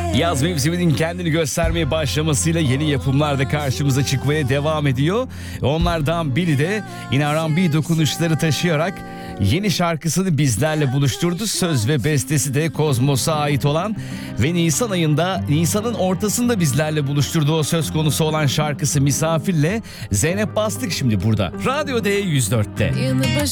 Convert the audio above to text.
Yaz mevsiminin kendini göstermeye başlamasıyla yeni yapımlar da karşımıza çıkmaya devam ediyor. Onlardan biri de yine R&B dokunuşları taşıyarak yeni şarkısını bizlerle buluşturdu. Söz ve bestesi de Kozmos'a ait olan ve Nisan'ın ortasında bizlerle buluşturduğu o söz konusu olan şarkısı Misafir'le Zeynep Bastık şimdi burada. Radyo D104'te.